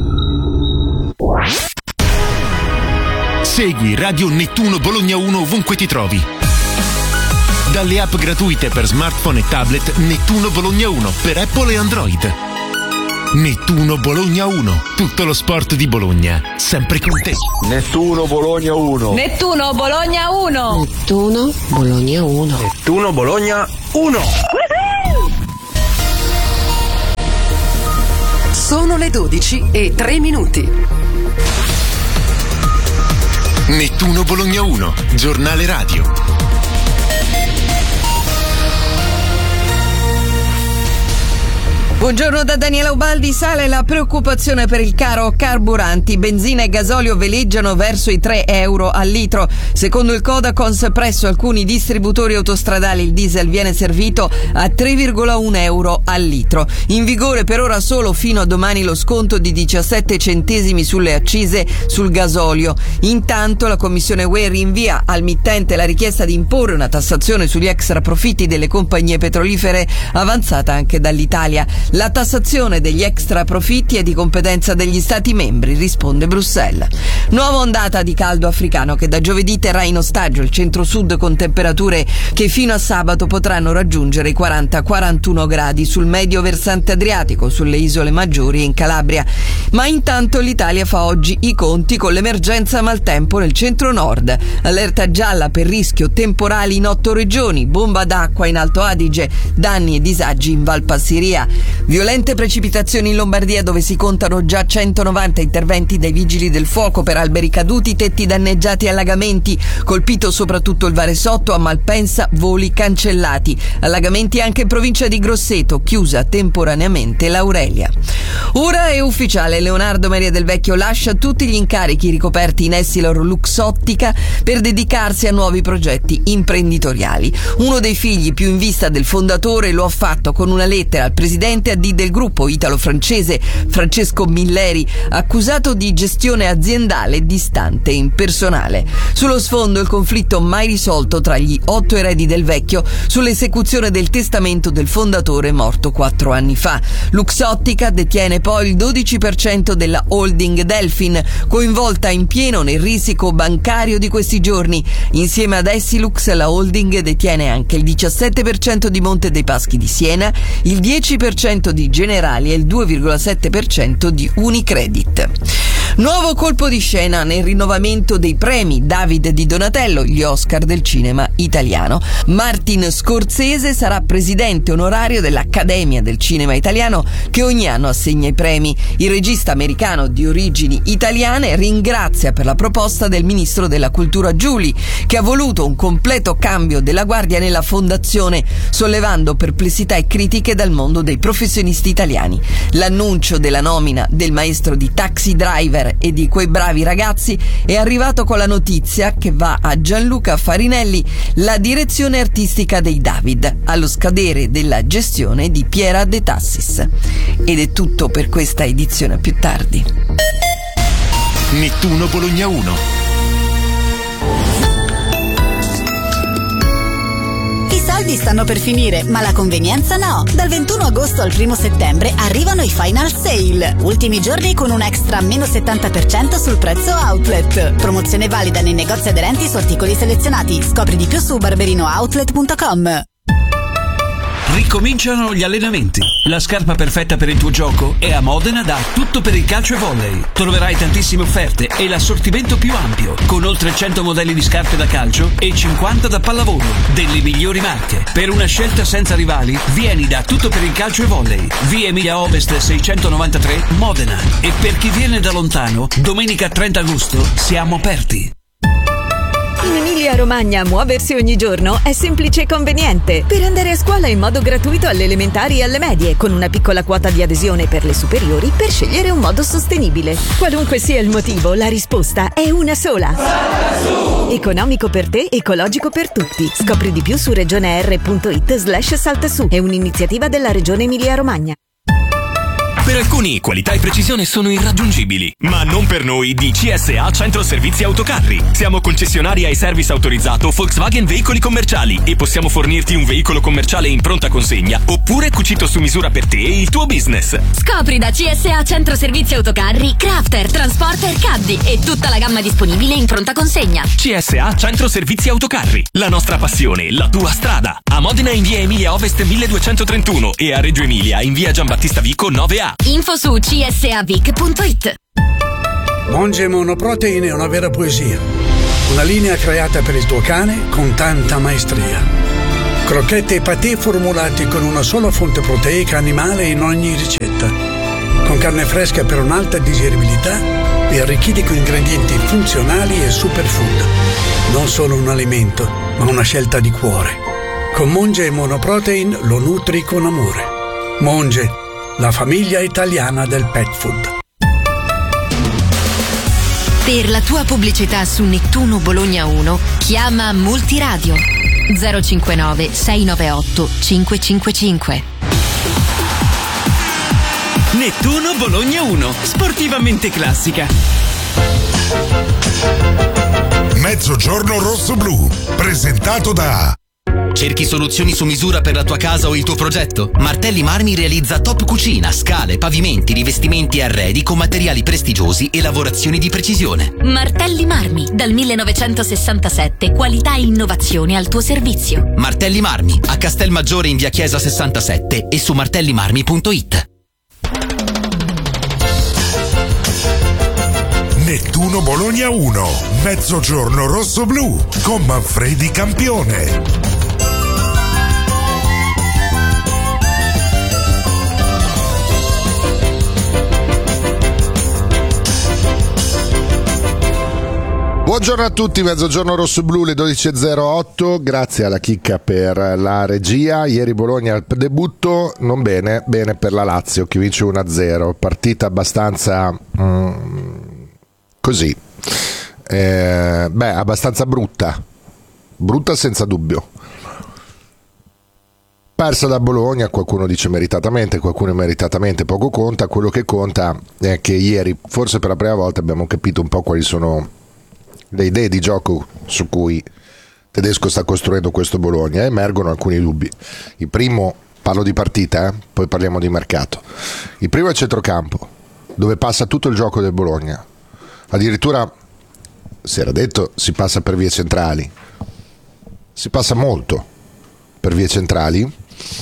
Segui Radio Nettuno Bologna 1 ovunque ti trovi. Dalle app gratuite per smartphone e tablet Nettuno Bologna 1 per Apple e Android. Nettuno Bologna 1, tutto lo sport di Bologna, sempre con te. Nettuno Bologna 1. Nettuno Bologna 1. Nettuno Bologna 1. Nettuno Bologna 1. Sono le 12:03. Nettuno Bologna 1, giornale radio. Buongiorno da Daniela Ubaldi. Sale la preoccupazione per il caro carburanti. Benzina e gasolio veleggiano verso i 3 euro al litro. Secondo il Codacons, presso alcuni distributori autostradali il diesel viene servito a 3,1 euro al litro. In vigore per ora solo fino a domani lo sconto di 17 centesimi sulle accise sul gasolio. Intanto la Commissione UE rinvia al mittente la richiesta di imporre una tassazione sugli extra profitti delle compagnie petrolifere avanzata anche dall'Italia. La tassazione degli extra profitti è di competenza degli Stati membri, risponde Bruxelles. Nuova ondata di caldo africano che da giovedì terrà in ostaggio il centro-sud con temperature che fino a sabato potranno raggiungere i 40-41 gradi sul medio versante adriatico, sulle isole maggiori e in Calabria. Ma intanto l'Italia fa oggi i conti con l'emergenza maltempo nel centro-nord. Allerta gialla per rischio temporali in 8 regioni, bomba d'acqua in Alto Adige, danni e disagi in Val Passiria. Violente precipitazioni in Lombardia dove si contano già 190 interventi dai vigili del fuoco per alberi caduti, tetti danneggiati e allagamenti. Colpito soprattutto il Varesotto, a Malpensa voli cancellati. Allagamenti anche in provincia di Grosseto, chiusa temporaneamente l'Aurelia. Ora è ufficiale, Leonardo Maria Del Vecchio lascia tutti gli incarichi ricoperti in Essilor Luxottica per dedicarsi a nuovi progetti imprenditoriali. Uno dei figli più in vista del fondatore lo ha fatto con una lettera al presidente AD del gruppo italo-francese Francesco Milleri, accusato di gestione aziendale distante e impersonale. Sullo sfondo il conflitto mai risolto tra gli 8 eredi Del Vecchio sull'esecuzione del testamento del fondatore morto 4 anni fa. Luxottica detiene poi il 12% della holding Delfin, coinvolta in pieno nel risico bancario di questi giorni. Insieme ad Essilux la holding detiene anche il 17% di Monte dei Paschi di Siena, il 10% di Generali e il 2,7% di Unicredit. Nuovo colpo di scena nel rinnovamento dei premi David di Donatello, gli Oscar del cinema italiano. Martin Scorsese sarà presidente onorario dell'Accademia del Cinema Italiano che ogni anno assegna i premi. Il regista americano di origini italiane ringrazia per la proposta del ministro della Cultura Giuli, che ha voluto un completo cambio della guardia nella fondazione, sollevando perplessità e critiche dal mondo dei professionisti italiani. L'annuncio della nomina del maestro di Taxi Driver e di Quei bravi ragazzi è arrivato con la notizia che va a Gianluca Farinelli la direzione artistica dei David, allo scadere della gestione di Piera De Tassis. Ed è tutto per questa edizione, a più tardi. Nettuno Bologna 1. I soldi stanno per finire, ma la convenienza no. Dal 21 agosto al 1 settembre arrivano i Final Sale. Ultimi giorni con un extra meno 70% sul prezzo outlet. Promozione valida nei negozi aderenti su articoli selezionati. Scopri di più su barberinooutlet.com. Ricominciano gli allenamenti. La scarpa perfetta per il tuo gioco è a Modena da Tutto per il calcio e volley. Troverai tantissime offerte e l'assortimento più ampio, con oltre 100 modelli di scarpe da calcio e 50 da pallavolo, delle migliori marche. Per una scelta senza rivali, vieni da Tutto per il calcio e volley. Via Emilia Ovest 693, Modena. E per chi viene da lontano, domenica 30 agosto siamo aperti. In Emilia-Romagna muoversi ogni giorno è semplice e conveniente. Per andare a scuola in modo gratuito alle elementari e alle medie, con una piccola quota di adesione per le superiori per scegliere un modo sostenibile. Qualunque sia il motivo, la risposta è una sola. Economico per te, ecologico per tutti. Scopri di più su regioneR.it/saltasù. È un'iniziativa della Regione Emilia-Romagna. Per alcuni qualità e precisione sono irraggiungibili, ma non per noi di CSA Centro Servizi Autocarri. Siamo concessionari ai service autorizzato Volkswagen Veicoli Commerciali e possiamo fornirti un veicolo commerciale in pronta consegna oppure cucito su misura per te e il tuo business. Scopri da CSA Centro Servizi Autocarri Crafter, Transporter, Caddy e tutta la gamma disponibile in pronta consegna. CSA Centro Servizi Autocarri, la nostra passione, la tua strada. A Modena in via Emilia Ovest 1231 e a Reggio Emilia in via Giambattista Vico 9A. Info su csavic.it. Monge Monoprotein è una vera poesia. Una linea creata per il tuo cane con tanta maestria. Crocchette e patè formulati con una sola fonte proteica animale in ogni ricetta. Con carne fresca per un'alta digeribilità e arricchiti con ingredienti funzionali e superfood. Non solo un alimento, ma una scelta di cuore. Con Monge Monoprotein lo nutri con amore. Monge, la famiglia italiana del pet food. Per la tua pubblicità su Nettuno Bologna 1, chiama Multiradio 059 698 555. Nettuno Bologna 1, sportivamente classica. Mezzogiorno rosso-blu, presentato da... Cerchi soluzioni su misura per la tua casa o il tuo progetto? Martelli Marmi realizza top cucina, scale, pavimenti, rivestimenti e arredi con materiali prestigiosi e lavorazioni di precisione. Martelli Marmi, dal 1967, qualità e innovazione al tuo servizio. Martelli Marmi, a Castelmaggiore in via Chiesa 67 e su martellimarmi.it. Nettuno Bologna 1, Mezzogiorno rosso-blu con Manfredi campione. Buongiorno a tutti, Mezzogiorno rosso-blu, le 12.08, grazie alla Chicca per la regia. Ieri Bologna al debutto, non bene, bene per la Lazio che vince 1-0, partita abbastanza così, abbastanza brutta senza dubbio. Persa da Bologna, qualcuno dice meritatamente, qualcuno meritatamente, poco conta. Quello che conta è che ieri, forse per la prima volta, abbiamo capito un po' quali sono le idee di gioco su cui Tedesco sta costruendo questo Bologna. Emergono alcuni dubbi. Il primo, parlo di partita, poi parliamo di mercato. Il primo è il centrocampo, dove passa tutto il gioco del Bologna. Addirittura, si era detto, si passa per vie centrali. Si passa molto per vie centrali,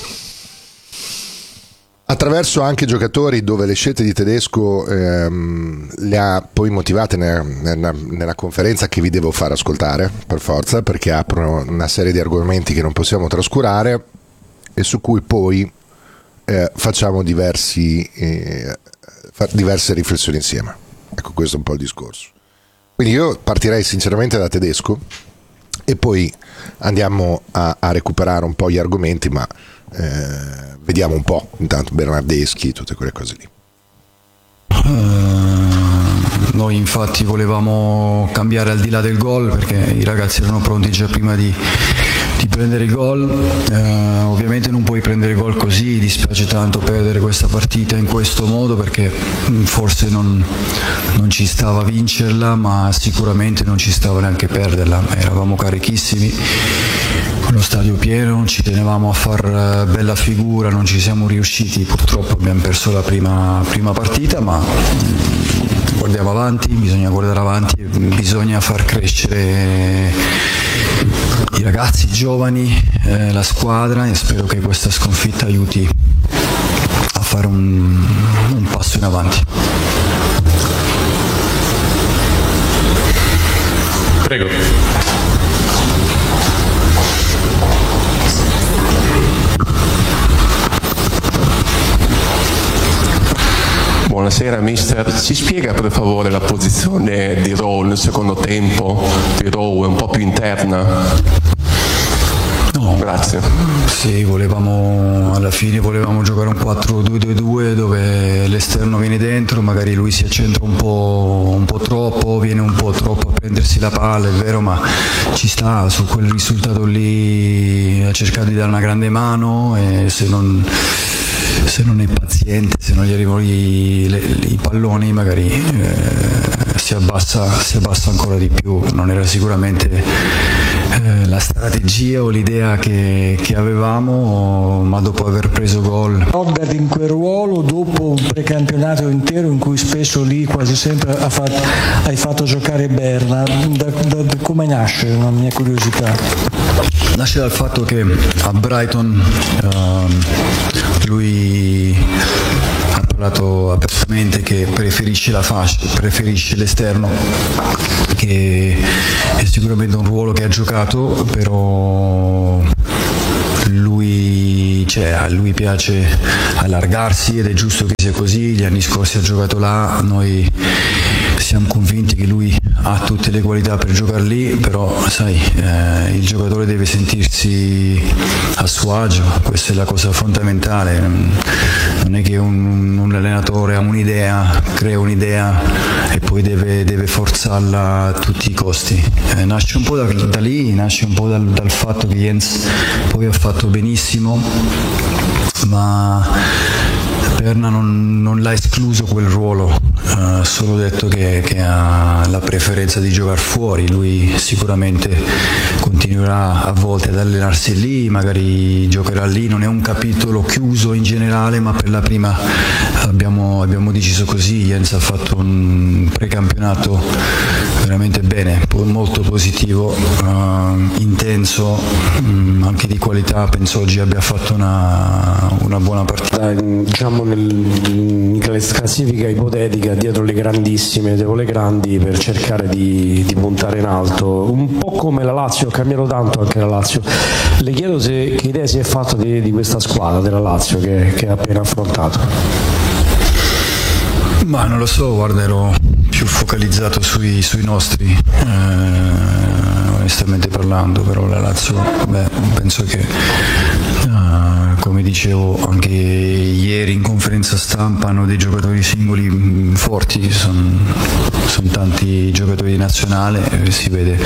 attraverso anche giocatori dove le scelte di Tedesco le ha poi motivate nella conferenza che vi devo far ascoltare per forza, perché aprono una serie di argomenti che non possiamo trascurare e su cui poi facciamo diverse riflessioni insieme. Ecco, questo è un po' il discorso. Quindi io partirei sinceramente da Tedesco e poi andiamo a recuperare un po' gli argomenti, ma vediamo un po', intanto Bernardeschi, tutte quelle cose lì. Noi infatti volevamo cambiare al di là del gol, perché i ragazzi erano pronti già prima di prendere il gol. Ovviamente non puoi prendere il gol così, dispiace tanto perdere questa partita in questo modo, perché forse non ci stava vincerla, ma sicuramente non ci stava neanche perderla. Eravamo carichissimi, con lo stadio pieno, ci tenevamo a far bella figura, non ci siamo riusciti, purtroppo abbiamo perso la prima partita, ma guardiamo avanti, bisogna guardare avanti, bisogna far crescere i ragazzi, i giovani, la squadra, e spero che questa sconfitta aiuti a fare un passo in avanti. Prego. Buonasera mister, ci spiega per favore la posizione di Rowe nel secondo tempo? Di Rowe un po' più interna. No. Grazie. Sì, alla fine volevamo giocare un 4-2-2-2 dove l'esterno viene dentro, magari lui si accentra un po' troppo, viene un po' troppo a prendersi la palla, è vero, ma ci sta, su quel risultato lì ha cercato di dare una grande mano, e se se non è paziente, se non gli arrivano i palloni, magari si abbassa ancora di più. Non era sicuramente la strategia o l'idea che avevamo, ma dopo aver preso gol. Odgard in quel ruolo dopo un precampionato intero in cui spesso lì quasi sempre hai fatto giocare Berna, come nasce? Una mia curiosità. Nasce dal fatto che a Brighton lui ha parlato apertamente che preferisce la fascia, preferisce l'esterno, che è sicuramente un ruolo che ha giocato, però a lui piace allargarsi ed è giusto che sia così. Gli anni scorsi ha giocato là, noi siamo convinti che lui ha tutte le qualità per giocare lì, però sai, il giocatore deve sentirsi a suo agio, questa è la cosa fondamentale. Non è che un allenatore ha un'idea, crea un'idea e poi deve forzarla a tutti i costi. Nasce un po' da lì, nasce un po' dal fatto che Jens poi ha fatto benissimo, ma Berna non l'ha escluso quel ruolo, ha solo detto che ha la preferenza di giocare fuori. Lui sicuramente continuerà a volte ad allenarsi lì, magari giocherà lì, non è un capitolo chiuso in generale, ma per la prima abbiamo deciso così. Jens ha fatto un precampionato veramente bene, molto positivo, intenso, anche di qualità. Penso oggi abbia fatto una buona partita. Diciamo in classifica ipotetica dietro le grandissime, dietro le grandi, per cercare di puntare in alto, un po' come la Lazio. Ha cambiato tanto anche la Lazio. Le chiedo che idea si è fatta di questa squadra della Lazio che ha appena affrontato. Ma non lo so, guarda, ero più focalizzato sui nostri, onestamente parlando, però la Lazio, penso che come dicevo anche ieri in conferenza stampa, hanno dei giocatori singoli forti, sono tanti giocatori di nazionale, si vede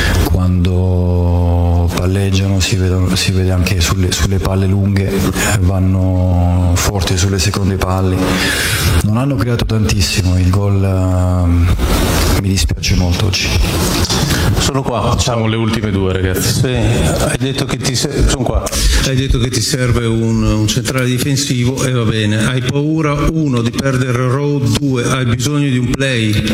quando palleggiano, si vede anche sulle palle lunghe, vanno forti sulle seconde palle. Non hanno creato tantissimo, il gol mi dispiace molto oggi. Sono qua, facciamo le ultime due, ragazzi. Sì, hai detto che ti serve un centrale difensivo, e va bene. Hai paura, 1, di perdere Rowe, 2, hai bisogno di un play.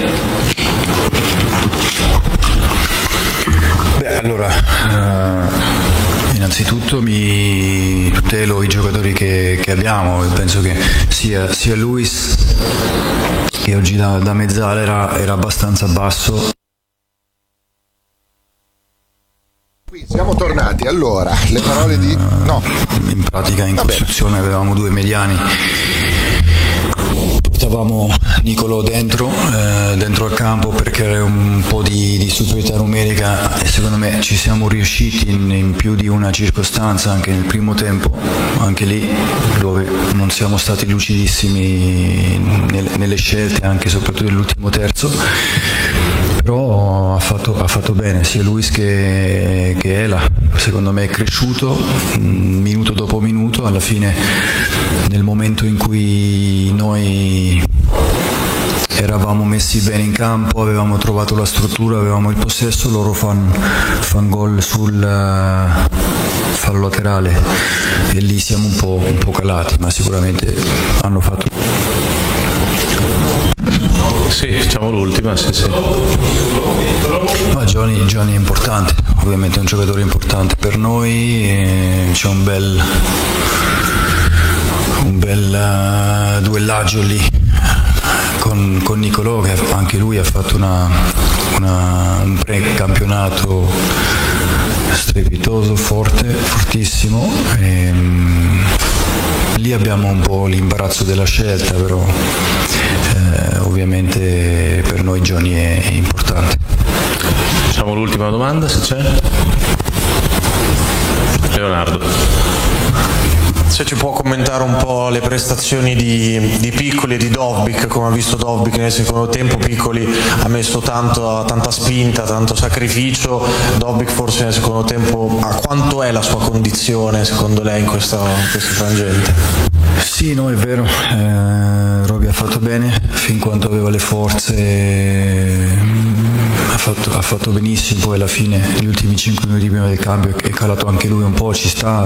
Allora, innanzitutto mi tutelo i giocatori che abbiamo. Penso che sia Luis, che oggi da mezzala era abbastanza basso. Siamo tornati, allora, le parole di... No. In pratica in costruzione avevamo due mediani, portavamo Nicolò dentro al campo per creare un po' di superiorità numerica, e secondo me ci siamo riusciti in più di una circostanza, anche nel primo tempo, anche lì dove non siamo stati lucidissimi nelle scelte, anche e soprattutto nell'ultimo terzo. Però ha fatto bene sia Luis che Ela, secondo me è cresciuto minuto dopo minuto. Alla fine, nel momento in cui noi eravamo messi bene in campo, avevamo trovato la struttura, avevamo il possesso, loro fanno gol sul fallo laterale e lì siamo un po' calati, ma sicuramente hanno fatto. Sì, facciamo l'ultima, sì. Ma Johnny è importante, ovviamente è un giocatore importante per noi, c'è un bel duellaggio lì con Nicolò, che anche lui ha fatto un pre-campionato strepitoso, fortissimo. Lì abbiamo un po' l'imbarazzo della scelta, però ovviamente per noi Johnny è importante. Facciamo l'ultima domanda, se c'è. Leonardo. Se ci può commentare un po' le prestazioni di Piccoli e di Dovbyk, come ha visto Dovbyk nel secondo tempo. Piccoli ha messo tanta spinta, tanto sacrificio, Dovbyk forse nel secondo tempo, quanto è la sua condizione secondo lei in questo frangente? Sì, no, è vero, Roby ha fatto bene fin quando aveva le forze, ha fatto benissimo, poi alla fine gli ultimi 5 minuti prima del cambio è calato anche lui un po', ci sta,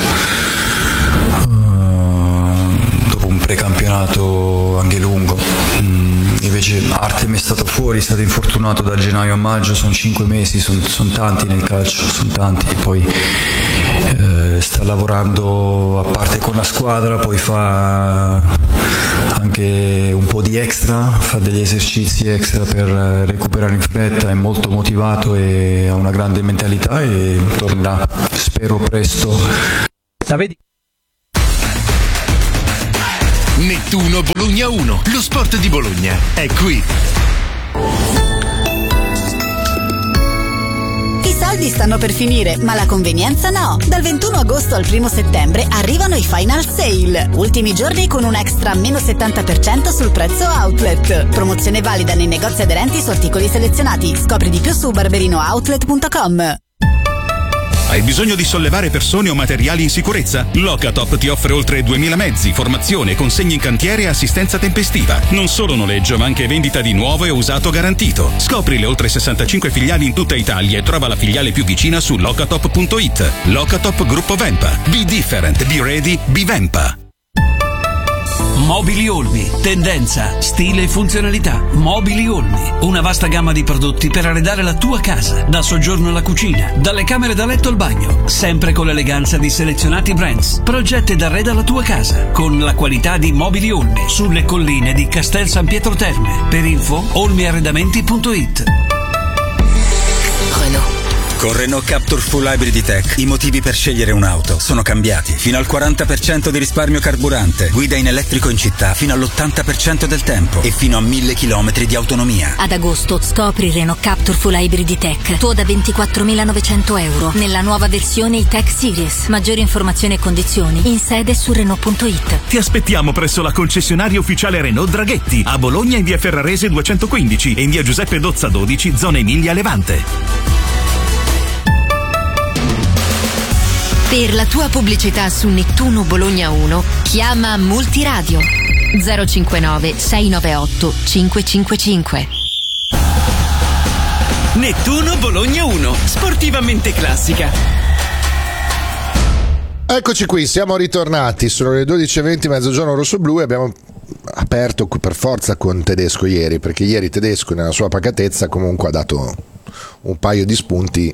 dopo un precampionato anche lungo. Invece Artem è stato fuori, è stato infortunato da gennaio a maggio, sono 5 mesi, sono tanti nel calcio, sono tanti, e poi sta lavorando a parte con la squadra, poi fa anche un po' di extra, fa degli esercizi extra per recuperare in fretta, è molto motivato e ha una grande mentalità e tornerà, spero presto. La vedi? Nettuno Bologna 1, lo sport di Bologna è qui. I soldi stanno per finire, ma la convenienza no. Dal 21 agosto al 1 settembre arrivano i Final Sale. Ultimi giorni con un extra meno 70% sul prezzo outlet. Promozione valida nei negozi aderenti su articoli selezionati. Scopri di più su barberinooutlet.com. Hai bisogno di sollevare persone o materiali in sicurezza? Locatop ti offre oltre 2000 mezzi, formazione, consegni in cantiere e assistenza tempestiva. Non solo noleggio, ma anche vendita di nuovo e usato garantito. Scopri le oltre 65 filiali in tutta Italia e trova la filiale più vicina su locatop.it. Locatop Gruppo Vempa. Be different, be ready, be Vempa. Mobili Olmi, tendenza, stile e funzionalità. Mobili Olmi, una vasta gamma di prodotti per arredare la tua casa, dal soggiorno alla cucina, dalle camere da letto al bagno, sempre con l'eleganza di selezionati brands. Progetta ed arreda la tua casa con la qualità di Mobili Olmi, sulle colline di Castel San Pietro Terme. Per info olmiarredamenti.it. Renault. Con Renault Captur Full Hybrid Tech i motivi per scegliere un'auto sono cambiati. Fino al 40% di risparmio carburante, guida in elettrico in città fino all'80% del tempo e fino a 1000 km di autonomia. Ad agosto scopri Renault Captur Full Hybrid Tech, tuo da 24.900 euro, nella nuova versione E-Tech Series. Maggiori informazioni e condizioni in sede su Renault.it. Ti aspettiamo presso la concessionaria ufficiale Renault Draghetti, a Bologna in via Ferrarese 215 e in via Giuseppe Dozza 12, zona Emilia Levante. Per la tua pubblicità su Nettuno Bologna 1, chiama Multiradio 059 698 555. Nettuno Bologna 1, sportivamente classica. Eccoci qui, siamo ritornati, sono le 12:20, mezzogiorno rosso-blu, e abbiamo aperto per forza con Tedesco ieri, perché ieri Tedesco nella sua pacatezza comunque ha dato un paio di spunti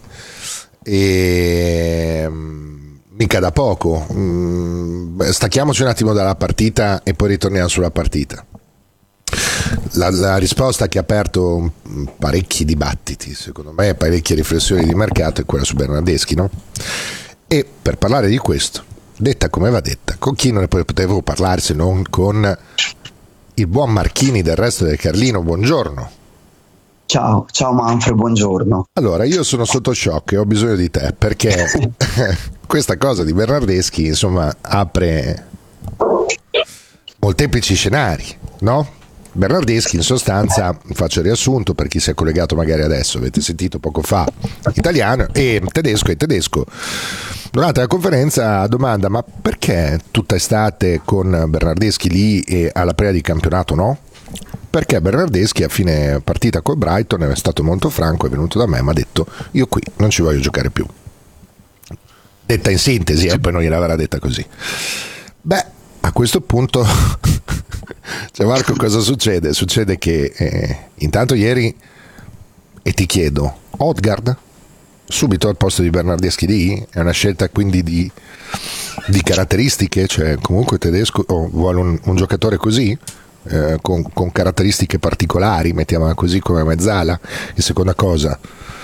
e mica da poco. Stacchiamoci un attimo dalla partita e poi ritorniamo sulla partita. La risposta che ha aperto parecchi dibattiti, secondo me, parecchie riflessioni di mercato, è quella su Bernardeschi, no? E per parlare di questo, detta come va detta, con chi non ne potevo parlare se non con il buon Marchini del Resto del Carlino. Buongiorno. Ciao Manfred, buongiorno. Allora, io sono sotto shock e ho bisogno di te, perché questa cosa di Bernardeschi, insomma, apre molteplici scenari, no? Bernardeschi, in sostanza, faccio il riassunto per chi si è collegato magari adesso, avete sentito poco fa italiano, e tedesco durante la conferenza domanda: ma perché tutta estate con Bernardeschi lì e alla prima di campionato no? Perché Bernardeschi a fine partita col Brighton è stato molto franco, è venuto da me e mi ha detto: io qui non ci voglio giocare più. Detta in sintesi, poi non gliel'avrà detta così. Beh, a questo punto cioè, Marco, cosa succede? Succede che intanto ieri, e ti chiedo, Odegaard subito al posto di Bernardeschi lì? È una scelta quindi di caratteristiche, cioè comunque Tedesco vuole un giocatore così? Con caratteristiche particolari, mettiamola così, come mezzala. E seconda cosa,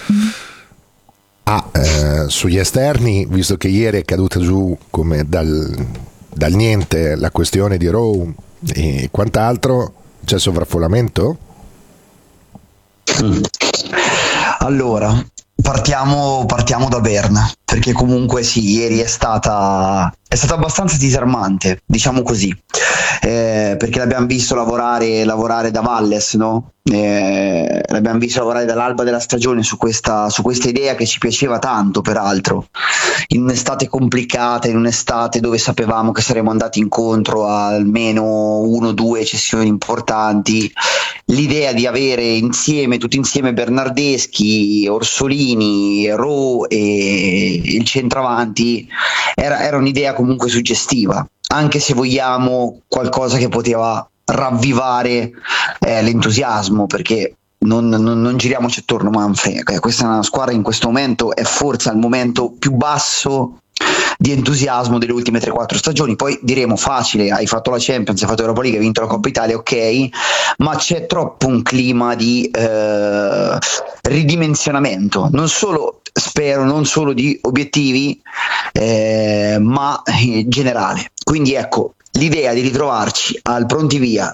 sugli esterni, visto che ieri è caduta giù come dal niente la questione di Rowe e quant'altro, c'è sovraffollamento? Allora, partiamo da Berna. perché comunque sì, ieri è stata abbastanza disarmante, diciamo così, perché l'abbiamo visto lavorare da Valles, no? L'abbiamo visto lavorare dall'alba della stagione su questa idea che ci piaceva tanto, peraltro, in un'estate complicata, in un'estate dove sapevamo che saremmo andati incontro a almeno 1 o 2 cessioni importanti. L'idea di avere tutti insieme Bernardeschi, Orsolini, Ro e il centravanti era un'idea comunque suggestiva, anche se vogliamo qualcosa che poteva ravvivare l'entusiasmo, perché non giriamoci attorno, Manfred, questa è una squadra in questo momento è forse al momento più basso di entusiasmo delle ultime 3-4 stagioni. Poi diremo facile, hai fatto la Champions, hai fatto l'Europa League, hai vinto la Coppa Italia, ok, ma c'è troppo un clima di ridimensionamento, non solo di obiettivi, ma generale. Quindi ecco, l'idea di ritrovarci al pronti via